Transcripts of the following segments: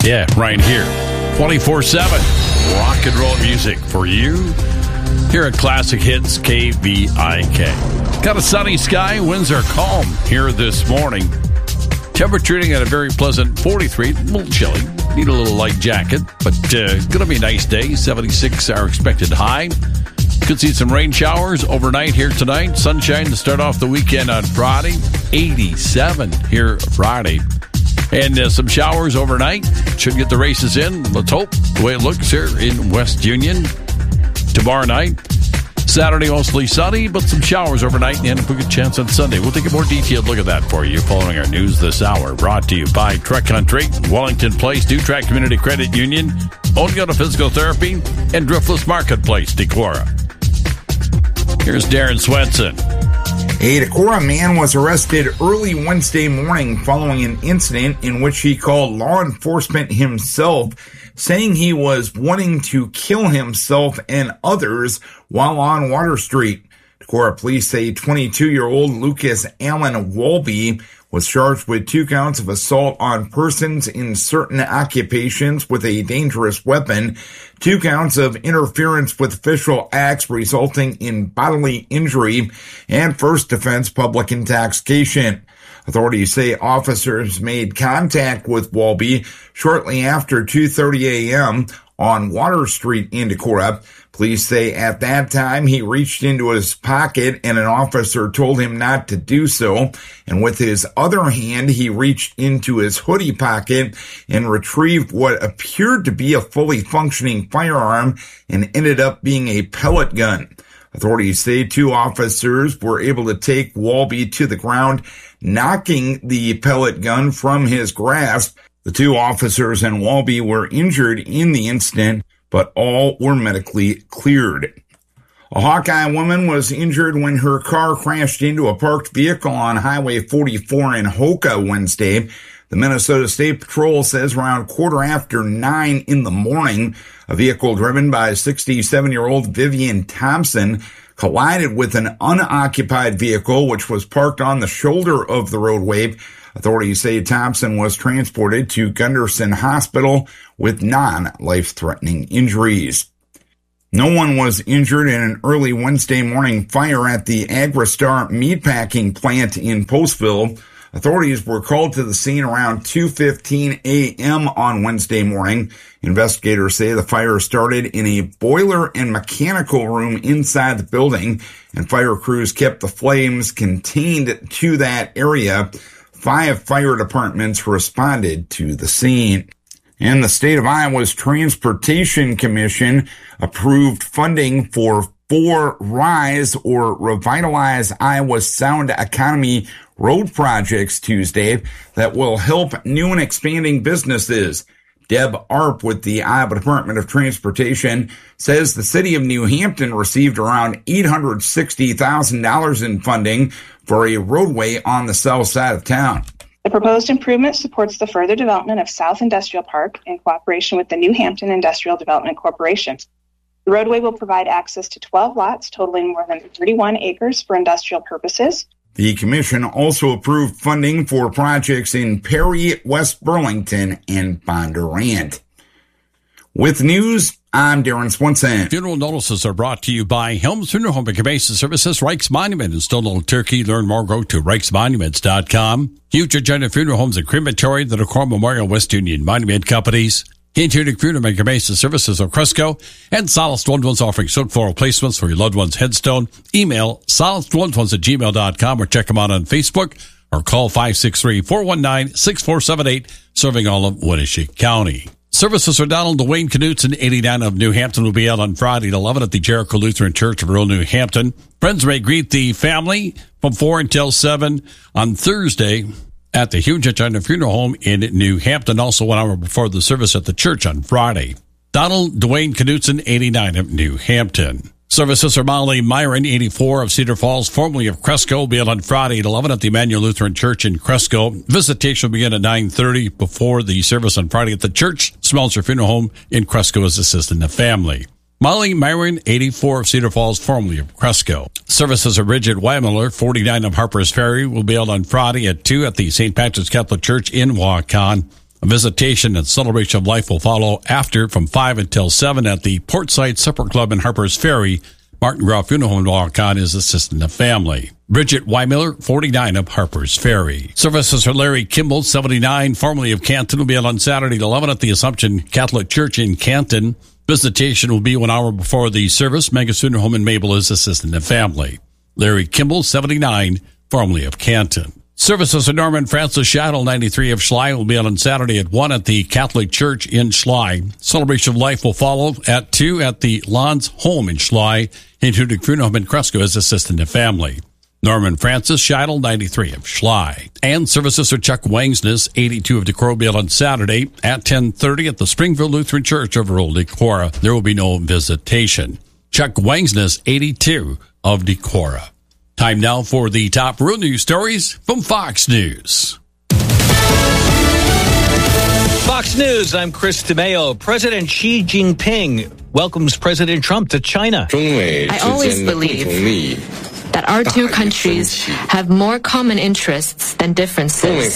Yeah, right here. 24/7 rock and roll music for you here at Classic Hits KVIK. Got a sunny sky. Winds are calm here this morning. Temperature reading at a very pleasant 43. A little chilly. Need a little light jacket, but going to be a nice day. 76 our expected high. Could see some rain showers overnight here tonight. Sunshine to start off the weekend on Friday. 87 here Friday. And some showers overnight. Should get the races in. Let's hope the way it looks here in West Union. Tomorrow night. Saturday mostly sunny, but some showers overnight and a good chance on Sunday. We'll take a more detailed look at that for you following our news this hour. Brought to you by Trek Country, Wellington Place, Dutrack Community Credit Union, Oniota Physical Therapy, and Driftless Marketplace, Decorah. Here's Darren Swenson. A Decorah man was arrested early Wednesday morning following an incident in which he called law enforcement himself, saying he was wanting to kill himself and others while on Water Street. Decorah police say 22-year-old Lucas Allen Walby was charged with 2 counts of assault on persons in certain occupations with a dangerous weapon, 2 counts of interference with official acts resulting in bodily injury, and first offense public intoxication. Authorities say officers made contact with Walby shortly after 2:30 a.m. on Water Street in Decorah. Police say at that time he reached into his pocket and an officer told him not to do so. And with his other hand, he reached into his hoodie pocket and retrieved what appeared to be a fully functioning firearm and ended up being a pellet gun. Authorities say 2 officers were able to take Walby to the ground, knocking the pellet gun from his grasp. The 2 officers and Walby were injured in the incident, but all were medically cleared. A Hawkeye woman was injured when her car crashed into a parked vehicle on Highway 44 in Hoka Wednesday. The Minnesota State Patrol says around 9:15 in the morning, a vehicle driven by 67-year-old Vivian Thompson collided with an unoccupied vehicle which was parked on the shoulder of the roadway. Authorities say Thompson was transported to Gunderson Hospital with non-life-threatening injuries. No one was injured in an early Wednesday morning fire at the Agristar meatpacking plant in Postville. Authorities were called to the scene around 2:15 a.m. on Wednesday morning. Investigators say the fire started in a boiler and mechanical room inside the building, and fire crews kept the flames contained to that area. 5 fire departments responded to the scene. And the state of Iowa's Transportation Commission approved funding for 4 RISE or Revitalize Iowa Sound Economy road projects Tuesday that will help new and expanding businesses. Deb Arp with the Iowa Department of Transportation says the city of New Hampton received around $860,000 in funding for a roadway on the south side of town. The proposed improvement supports the further development of South Industrial Park in cooperation with the New Hampton Industrial Development Corporation. The roadway will provide access to 12 lots totaling more than 31 acres for industrial purposes. The commission also approved funding for projects in Perry, West Burlington, and Bondurant. With news, I'm Darren Swenson. Funeral notices are brought to you by Helms Funeral Home and Cremation Services, Reichs Monument in Stone Little Turkey. Learn more, go to reichsmonuments.com. Huge Agenda Funeral Homes and Crematory, the Decorah Memorial West Union Monument Companies. Interior Funeral and Cremation Services of Cresco, and Solace Loved Ones offering silk floral placements for your loved one's headstone. Email solacelovedones@gmail.com or check them out on Facebook or call 563-419-6478, serving all of Winnebago County. Services for Donald Dwayne Knutson, 89 of New Hampton, will be out on Friday at 11 at the Jericho Lutheran Church of Rural New Hampton. Friends may greet the family from 4 until 7 on Thursday at the Huge Agenda Funeral Home in New Hampton, also 1 hour before the service at the church on Friday. Donald Dwayne Knutson, 89 of New Hampton. Services for Molly Myron, 84 of Cedar Falls, formerly of Cresco, will be out on Friday at 11 at the Emmanuel Lutheran Church in Cresco. Visitation will begin at 9:30 before the service on Friday at the church. Smeltzer Funeral Home in Cresco is assisting the family. Molly Myron, 84 of Cedar Falls, formerly of Cresco. Services of Bridget Weimiller, 49 of Harper's Ferry, will be held on Friday at 2 at the St. Patrick's Catholic Church in Waukon. A visitation and celebration of life will follow after from 5 until 7 at the Portside Supper Club in Harpers Ferry. Martin Groff Funeral Home walk-on is assisting the family. Bridget Weimiller, 49 of Harpers Ferry. Services for Larry Kimball, 79, formerly of Canton, will be held on Saturday at 11 at the Assumption Catholic Church in Canton. Visitation will be 1 hour before the service. Megan's Funeral Home in Mabel is assisting the family. Larry Kimball, 79, formerly of Canton. Services for Norman Francis Shaddle, 93 of Schley, will be held on Saturday at 1 at the Catholic Church in Schley. Celebration of Life will follow at 2 at the Lons Home in Schley. Hindudic Funeral Home in Cresco is assisting the family. Norman Francis Scheidel, 93 of Schley. And services for Chuck Wangsness, 82 of Decorah, will be held on Saturday at 10:30 at the Springville Lutheran Church of Old Decorah. There will be no visitation. Chuck Wangsness, 82 of Decorah. Time now for the top real news stories from Fox News. Fox News, I'm Chris DeMeo. President Xi Jinping welcomes President Trump to China. I always believe that our two countries have more common interests than differences.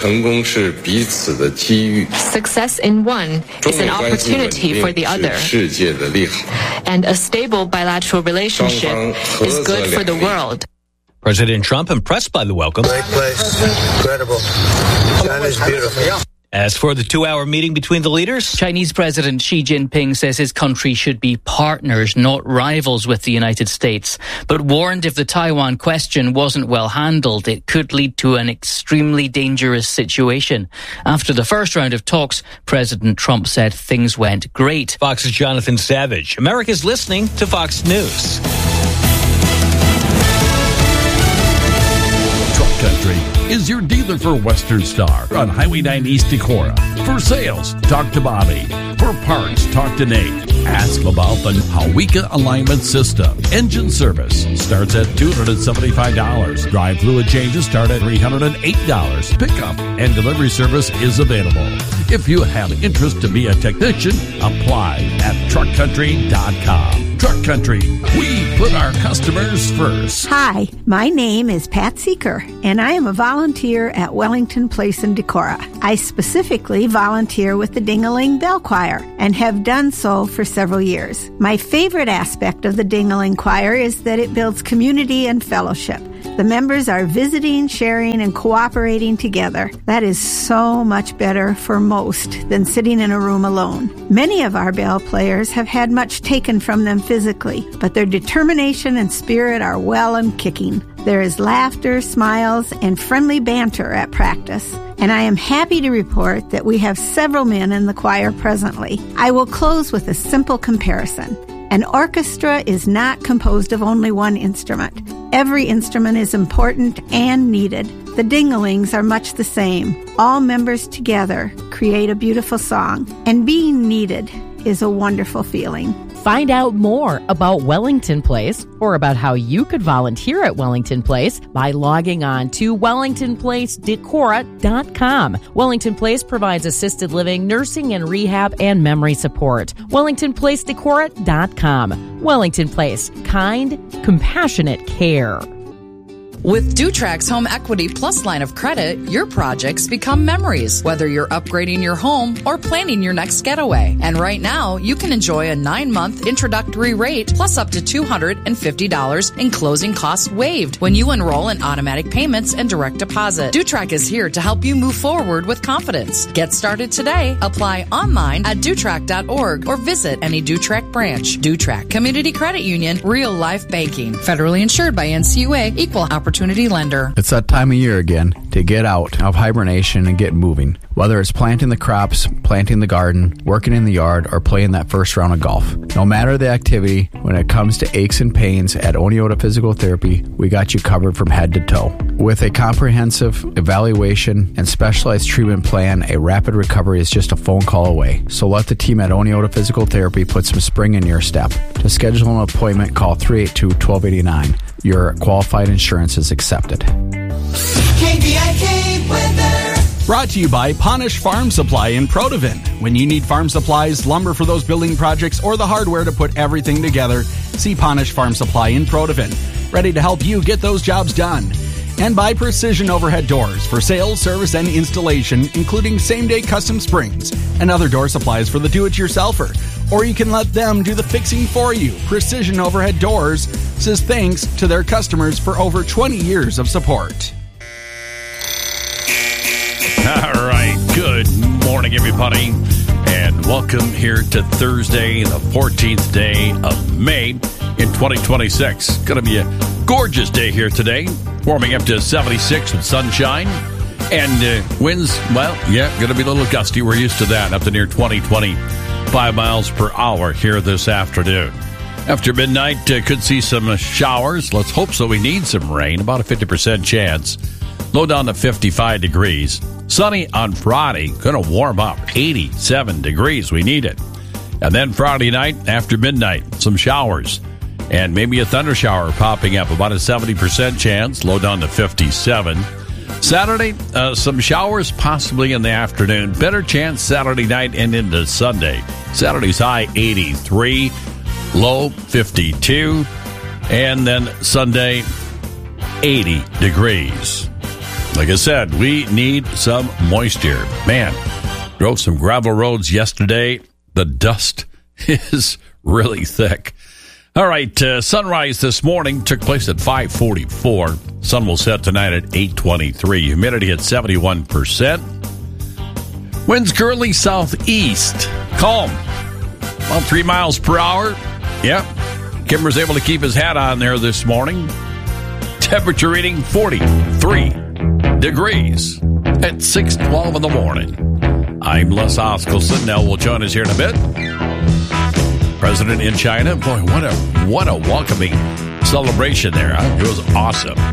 Success in one is an opportunity for the other. And a stable bilateral relationship is good for the world. President Trump impressed by the welcome. Great place. Incredible. China's beautiful. As for the 2-hour meeting between the leaders, Chinese President Xi Jinping says his country should be partners, not rivals with the United States, but warned if the Taiwan question wasn't well handled, it could lead to an extremely dangerous situation. After the first round of talks, President Trump said things went great. Fox's Jonathan Savage. America's listening to Fox News. Country is your dealer for Western Star on Highway 9 East Decorah. For sales, talk to Bobby. For parts, talk to Nate. Ask about the Hawika alignment system. Engine service starts at $275. Drive fluid changes start at $308. Pickup and delivery service is available. If you have interest to be a technician, apply at truckcountry.com. Truck Country, we put our customers first. Hi, my name is Pat Seeker, and I am a volunteer at Wellington Place in Decorah. I specifically volunteer with the Ding-a-Ling Bell Choir and have done so for several years. My favorite aspect of the Ding-a-Ling Choir is that it builds community and fellowship. The members are visiting, sharing, and cooperating together. That is so much better for most than sitting in a room alone. Many of our bell players have had much taken from them physically, but their determination and spirit are well and kicking. There is laughter, smiles, and friendly banter at practice. And I am happy to report that we have several men in the choir presently. I will close with a simple comparison. An orchestra is not composed of only one instrument. Every instrument is important and needed. The Ding-a-Lings are much the same. All members together create a beautiful song, and being needed is a wonderful feeling. Find out more about Wellington Place or about how you could volunteer at Wellington Place by logging on to WellingtonPlaceDecorah.com. Wellington Place provides assisted living, nursing and rehab, and memory support. WellingtonPlaceDecorah.com. Wellington Place. Kind, compassionate care. With Dutrak's Home Equity Plus line of credit, your projects become memories, whether you're upgrading your home or planning your next getaway. And right now, you can enjoy a 9-month introductory rate plus up to $250 in closing costs waived when you enroll in automatic payments and direct deposit. Dutrak is here to help you move forward with confidence. Get started today. Apply online at Dutrak.org or visit any Dutrak branch. Dutrak Community Credit Union, real life banking. Federally insured by NCUA, equal opportunity lender. It's that time of year again to get out of hibernation and get moving. Whether it's planting the crops, planting the garden, working in the yard, or playing that first round of golf. No matter the activity, when it comes to aches and pains at Oneota Physical Therapy, we got you covered from head to toe. With a comprehensive evaluation and specialized treatment plan, a rapid recovery is just a phone call away. So let the team at Oneota Physical Therapy put some spring in your step. To schedule an appointment, call 382-1289. Your qualified insurance is accepted. KVIK weather. Brought to you by Ponish Farm Supply in Protivin. When you need farm supplies, lumber for those building projects, or the hardware to put everything together, see Ponish Farm Supply in Protivin. Ready to help you get those jobs done. And by Precision Overhead Doors for sales, service, and installation, including same-day custom springs and other door supplies for the do-it-yourselfer. Or you can let them do the fixing for you. Precision Overhead Doors says thanks to their customers for over 20 years of support. All right. Good morning, everybody. And welcome here to Thursday, the 14th day of May in 2026. Going to be a gorgeous day here today. Warming up to 76 with sunshine. And winds, well, yeah, going to be a little gusty. We're used to that. Up to near 25 miles per hour here this afternoon. After midnight, could see some showers. Let's hope so. We need some rain. About a 50% chance. Low down to 55 degrees. Sunny on Friday. Going to warm up. 87 degrees. We need it. And then Friday night, after midnight, some showers. And maybe a thunder shower popping up. About a 70% chance. Low down to 57. Saturday, some showers possibly in the afternoon. Better chance Saturday night and into Sunday. Saturday's high 83. Low 52. And then Sunday, 80 degrees. Like I said, we need some moisture. Man, drove some gravel roads yesterday. The dust is really thick. All right, sunrise this morning took place at 5:44. Sun will set tonight at 8:23. Humidity at 71%. Winds currently southeast. Calm. About 3 miles per hour. Yep. Kimber's able to keep his hat on there this morning. Temperature reading 43 degrees at 6:12 in the morning. I'm Les Oskelson. Nell will join us here in a bit. President in China. Boy, what a welcoming celebration there. Huh? It was awesome.